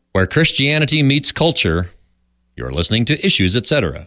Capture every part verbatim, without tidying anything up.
Where Christianity meets culture. You're listening to Issues, et cetera.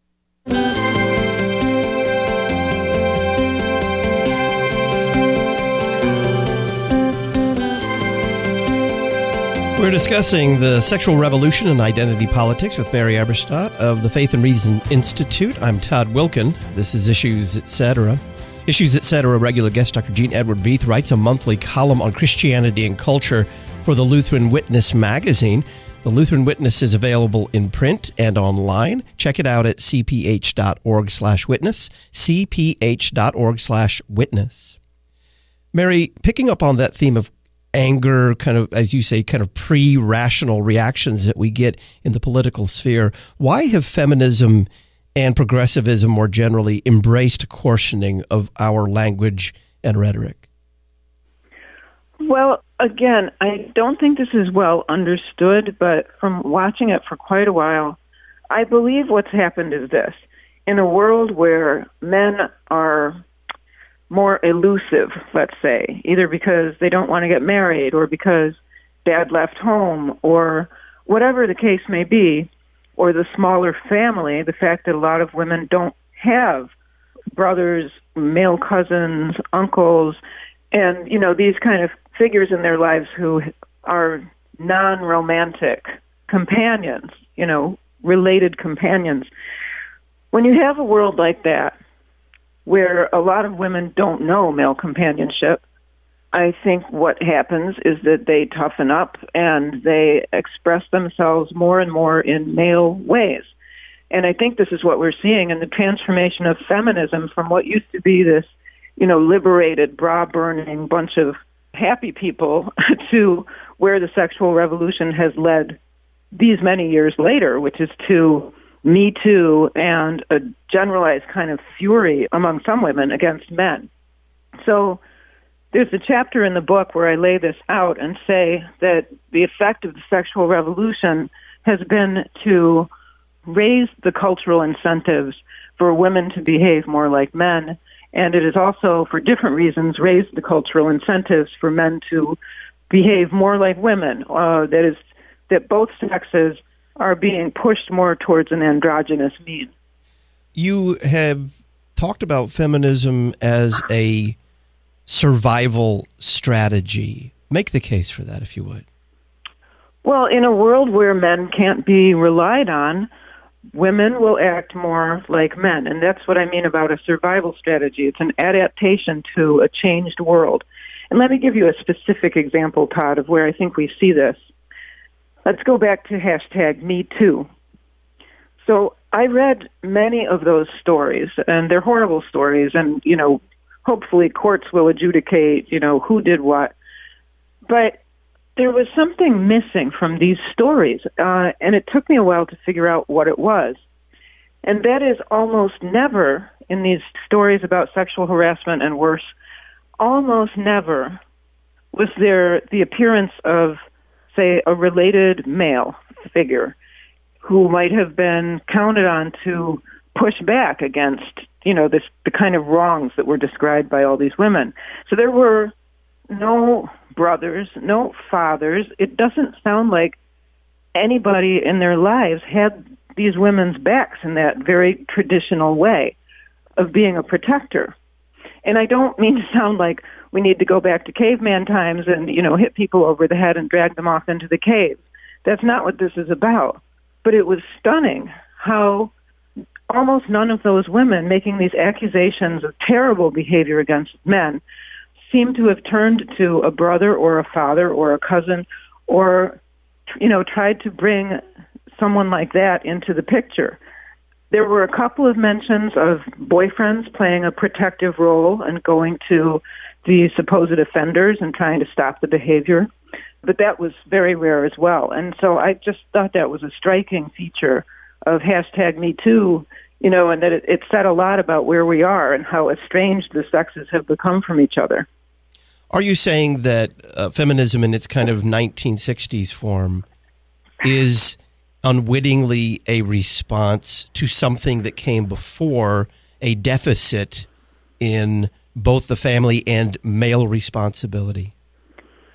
We're discussing the sexual revolution and identity politics with Mary Eberstadt of the Faith and Reason Institute. I'm Todd Wilkin. This is Issues, et cetera. Issues, et cetera. Regular guest Doctor Gene Edward Veith writes a monthly column on Christianity and culture for the Lutheran Witness magazine. The Lutheran Witness is available in print and online. Check it out at cph.org slash witness, cph.org slash witness. Mary, picking up on that theme of anger, kind of, as you say, kind of pre-rational reactions that we get in the political sphere, why have feminism and progressivism more generally embraced coarsening of our language and rhetoric? Well, again, I don't think this is well understood, but from watching it for quite a while, I believe what's happened is this. In a world where men are more elusive, let's say, either because they don't want to get married or because dad left home or whatever the case may be, or the smaller family, the fact that a lot of women don't have brothers, male cousins, uncles, and, you know, these kind of figures in their lives who are non-romantic companions, you know, related companions. When you have a world like that, where a lot of women don't know male companionship, I think what happens is that they toughen up and they express themselves more and more in male ways. And I think this is what we're seeing in the transformation of feminism from what used to be this, you know, liberated, bra-burning bunch of happy people to where the sexual revolution has led these many years later, which is to Me Too and a generalized kind of fury among some women against men. So there's a chapter in the book where I lay this out and say that the effect of the sexual revolution has been to raise the cultural incentives for women to behave more like men, and it has also, for different reasons, raised the cultural incentives for men to behave more like women. Uh, that is, that both sexes are being pushed more towards an androgynous mean. You have talked about feminism as a survival strategy. Make the case for that, if you would. Well, in a world where men can't be relied on, women will act more like men, and that's what I mean about a survival strategy. It's an adaptation to a changed world. And let me give you a specific example, Todd, of where I think we see this. Let's go back to hashtag Me Too. So I read many of those stories, and they're horrible stories, and, you know, hopefully courts will adjudicate, you know, who did what. But there was something missing from these stories, uh, and it took me a while to figure out what it was. And that is almost never, in these stories about sexual harassment and worse, almost never was there the appearance of, say, a related male figure who might have been counted on to push back against, you know, this the kind of wrongs that were described by all these women. So there were no brothers, no fathers. It doesn't sound like anybody in their lives had these women's backs in that very traditional way of being a protector. And I don't mean to sound like we need to go back to caveman times and, you know, hit people over the head and drag them off into the cave. That's not what this is about. But it was stunning how almost none of those women making these accusations of terrible behavior against men seem to have turned to a brother or a father or a cousin or, you know, tried to bring someone like that into the picture. There were a couple of mentions of boyfriends playing a protective role and going to the supposed offenders and trying to stop the behavior, but that was very rare as well. And so I just thought that was a striking feature of hashtag Me Too, you know, and that it, it said a lot about where we are and how estranged the sexes have become from each other. Are you saying that uh, feminism in its kind of nineteen sixties form is unwittingly a response to something that came before, a deficit in both the family and male responsibility?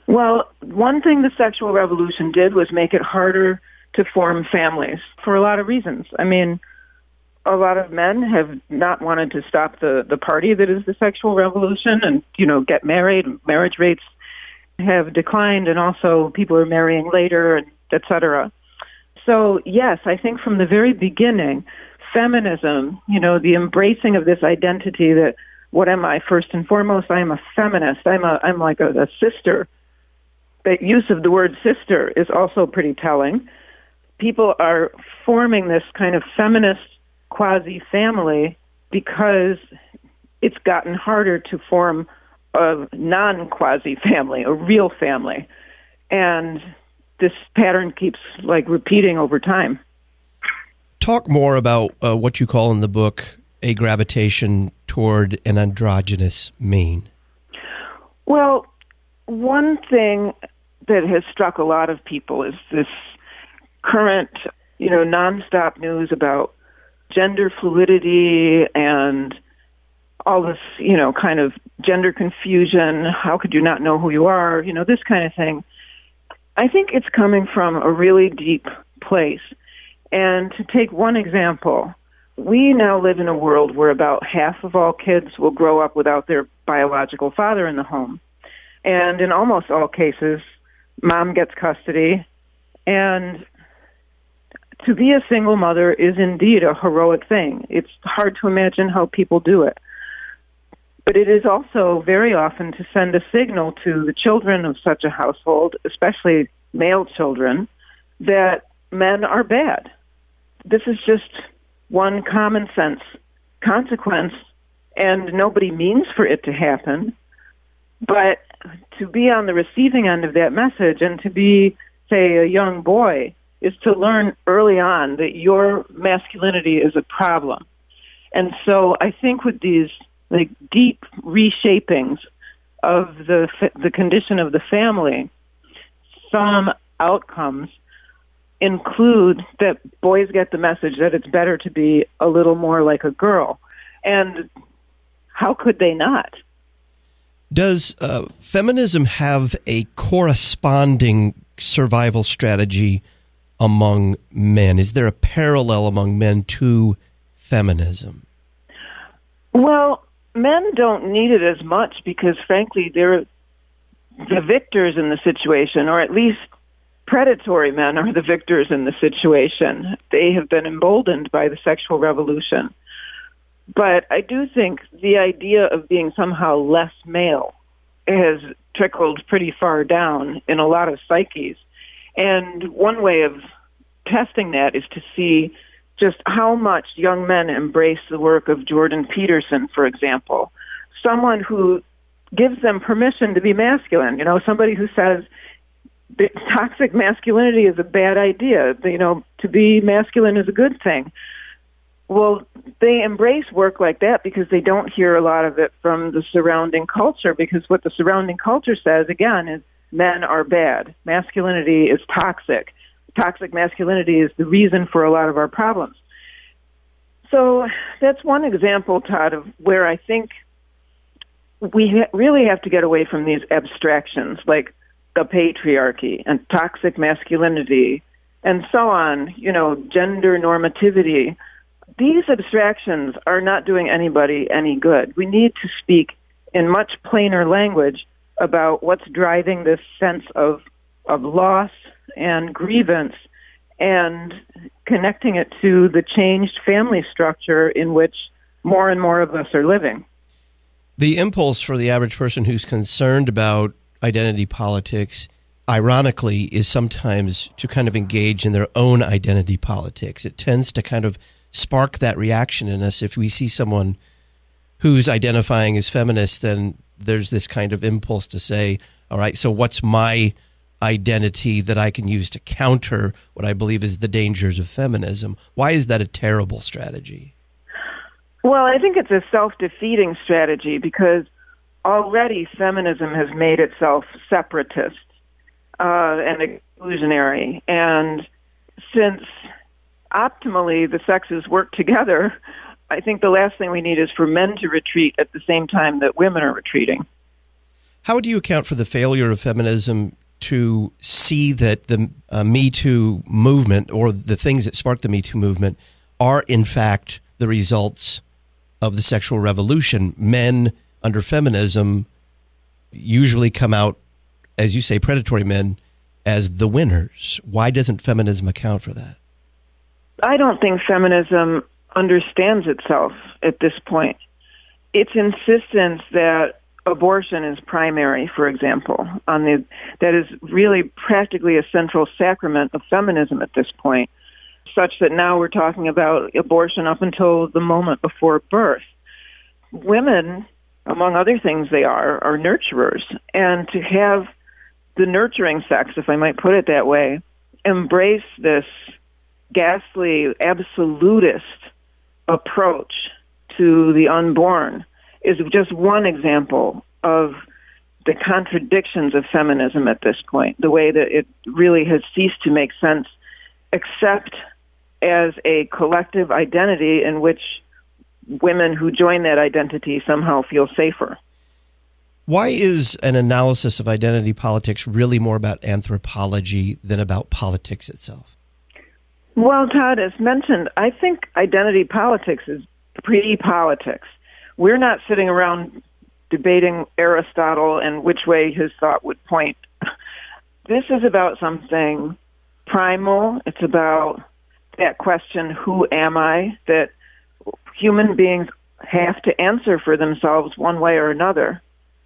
Well, one thing the sexual revolution did was make it harder to form families for a lot of reasons. I mean, a lot of men have not wanted to stop the, the party that is the sexual revolution and, you know, get married. Marriage rates have declined, and also people are marrying later, and et cetera. So, yes, I think from the very beginning, feminism, you know, the embracing of this identity that, what am I? First and foremost, I am a feminist. I'm a, I'm like a, a sister. The use of the word sister is also pretty telling. People are forming this kind of feminist quasi-family because it's gotten harder to form a non-quasi-family, a real family. And this pattern keeps, like, repeating over time. Talk more about uh, what you call in the book a gravitation toward an androgynous mean. Well, one thing that has struck a lot of people is this current, you know, nonstop news about gender fluidity and all this, you know, kind of gender confusion. How could you not know who you are? You know, this kind of thing. I think it's coming from a really deep place. And to take one example, we now live in a world where about half of all kids will grow up without their biological father in the home. And in almost all cases, mom gets custody. And to be a single mother is indeed a heroic thing. It's hard to imagine how people do it. But it is also very often to send a signal to the children of such a household, especially male children, that men are bad. This is just one common sense consequence, and nobody means for it to happen. But to be on the receiving end of that message and to be, say, a young boy is to learn early on that your masculinity is a problem. And so I think with these like deep reshapings of the the condition of the family, some outcomes include that boys get the message that it's better to be a little more like a girl. And how could they not? Does uh, feminism have a corresponding survival strategy among men? Is there a parallel among men to feminism? Well, men don't need it as much because, frankly, they're the victors in the situation, or at least predatory men are the victors in the situation. They have been emboldened by the sexual revolution. But I do think the idea of being somehow less male has trickled pretty far down in a lot of psyches. And one way of testing that is to see just how much young men embrace the work of Jordan Peterson, for example, someone who gives them permission to be masculine, you know, somebody who says toxic masculinity is a bad idea, you know, to be masculine is a good thing. Well, they embrace work like that because they don't hear a lot of it from the surrounding culture, because what the surrounding culture says, again, is men are bad. Masculinity is toxic. Toxic masculinity is the reason for a lot of our problems. So that's one example, Todd, of where I think we ha- really have to get away from these abstractions like the patriarchy and toxic masculinity and so on, you know, gender normativity. These abstractions are not doing anybody any good. We need to speak in much plainer language about what's driving this sense of of loss and grievance and connecting it to the changed family structure in which more and more of us are living. The impulse for the average person who's concerned about identity politics, ironically, is sometimes to kind of engage in their own identity politics. It tends to kind of spark that reaction in us. If we see someone who's identifying as feminist, then there's this kind of impulse to say, all right, so what's my identity that I can use to counter what I believe is the dangers of feminism? Why is that a terrible strategy? Well, I think it's a self-defeating strategy because already feminism has made itself separatist uh, and exclusionary. And since optimally the sexes work together, I think the last thing we need is for men to retreat at the same time that women are retreating. How do you account for the failure of feminism to see that the uh, Me Too movement, or the things that sparked the Me Too movement, are in fact the results of the sexual revolution? Men under feminism usually come out, as you say, predatory men, as the winners. Why doesn't feminism account for that? I don't think feminism understands itself at this point. Its insistence that abortion is primary, for example, on the that is really practically a central sacrament of feminism at this point, such that now we're talking about abortion up until the moment before birth. Women, among other things they are, are nurturers. And to have the nurturing sex, if I might put it that way, embrace this ghastly, absolutist approach to the unborn is just one example of the contradictions of feminism at this point, the way that it really has ceased to make sense, except as a collective identity in which women who join that identity somehow feel safer. Why is an analysis of identity politics really more about anthropology than about politics itself? Well, Todd, as mentioned, I think identity politics is pre-politics. We're not sitting around debating Aristotle and which way his thought would point. This is about something primal. It's about that question, who am I, that human beings have to answer for themselves one way or another.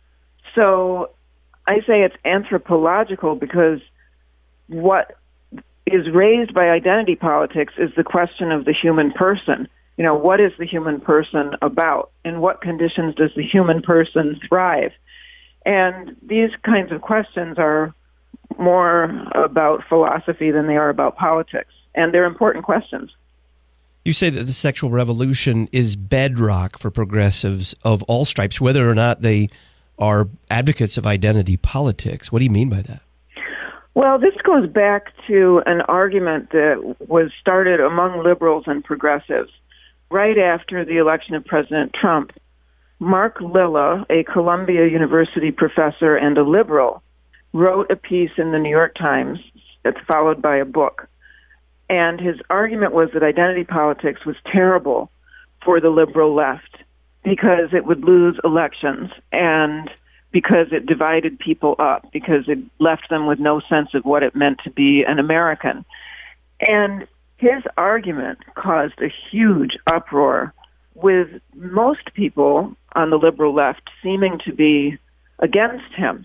So I say it's anthropological because what is raised by identity politics is the question of the human person. You know, what is the human person about? In what conditions does the human person thrive? And these kinds of questions are more about philosophy than they are about politics. And they're important questions. You say that the sexual revolution is bedrock for progressives of all stripes, whether or not they are advocates of identity politics. What do you mean by that? Well, this goes back to an argument that was started among liberals and progressives right after the election of President Trump. Mark Lilla, a Columbia University professor and a liberal, wrote a piece in the New York Times that's followed by a book. And his argument was that identity politics was terrible for the liberal left because it would lose elections and because it divided people up, because it left them with no sense of what it meant to be an American. And his argument caused a huge uproar, with most people on the liberal left seeming to be against him.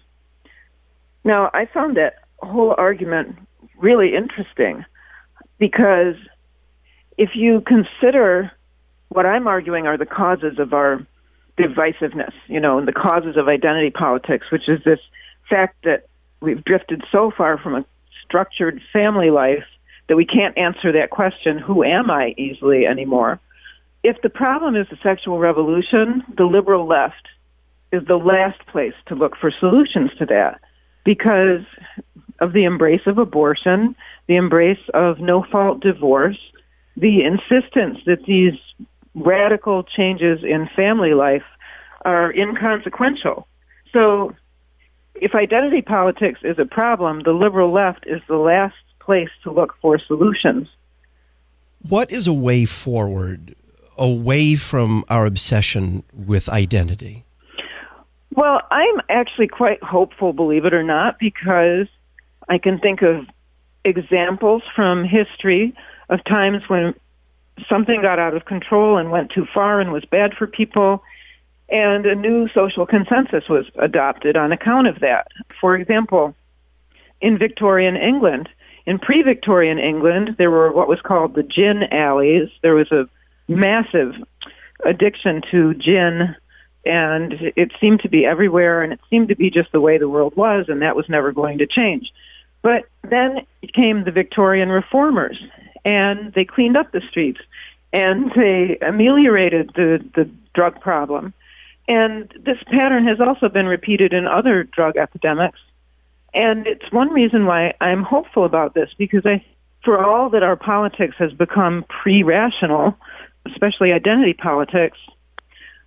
Now, I found that whole argument really interesting, because if you consider what I'm arguing are the causes of our divisiveness, you know, and the causes of identity politics, which is this fact that we've drifted so far from a structured family life that we can't answer that question, who am I, easily anymore. If the problem is the sexual revolution, the liberal left is the last place to look for solutions to that because of the embrace of abortion, the embrace of no-fault divorce, the insistence that these radical changes in family life are inconsequential. So if identity politics is a problem, the liberal left is the last place to look for solutions. What is a way forward, away from our obsession with identity? Well, I'm actually quite hopeful, believe it or not, because I can think of examples from history of times when something got out of control and went too far and was bad for people, and a new social consensus was adopted on account of that. For example, in Victorian England, in pre-Victorian England, there were what was called the gin alleys. There was a massive addiction to gin, and it seemed to be everywhere, and it seemed to be just the way the world was, and that was never going to change. But then came the Victorian reformers, and they cleaned up the streets, and they ameliorated the, the drug problem. And this pattern has also been repeated in other drug epidemics. And it's one reason why I'm hopeful about this, because I, for all that our politics has become pre-rational, especially identity politics,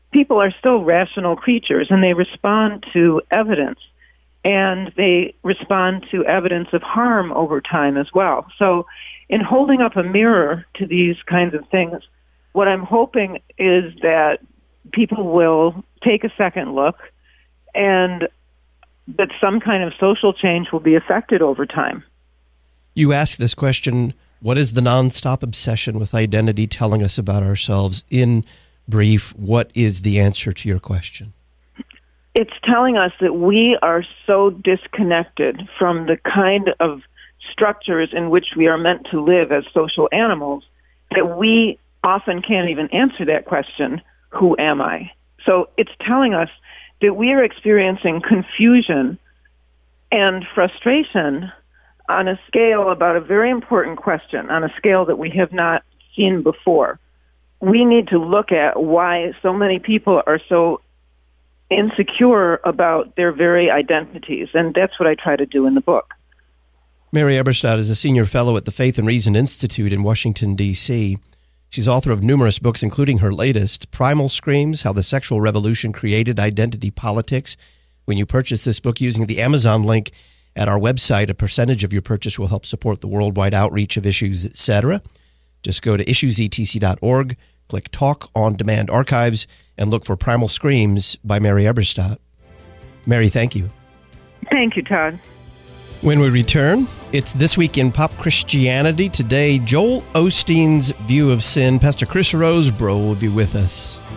people are still rational creatures, and they respond to evidence, and they respond to evidence of harm over time as well. So in holding up a mirror to these kinds of things, what I'm hoping is that people will take a second look and that some kind of social change will be affected over time. You ask this question, what is the nonstop obsession with identity telling us about ourselves? In brief, what is the answer to your question? It's telling us that we are so disconnected from the kind of structures in which we are meant to live as social animals that we often can't even answer that question, who am I? So it's telling us that we are experiencing confusion and frustration on a scale about a very important question, on a scale that we have not seen before. We need to look at why so many people are so insecure about their very identities, and that's what I try to do in the book. Mary Eberstadt is a senior fellow at the Faith and Reason Institute in Washington, D C She's author of numerous books, including her latest, Primal Screams, How the Sexual Revolution Created Identity Politics. When you purchase this book using the Amazon link at our website, a percentage of your purchase will help support the worldwide outreach of Issues, et cetera. Just go to issues e t c dot org, click Talk on Demand Archives, and look for Primal Screams by Mary Eberstadt. Mary, thank you. Thank you, Todd. When we return, it's This Week in Pop Christianity. Today, Joel Osteen's view of sin. Pastor Chris Rosebrough will be with us.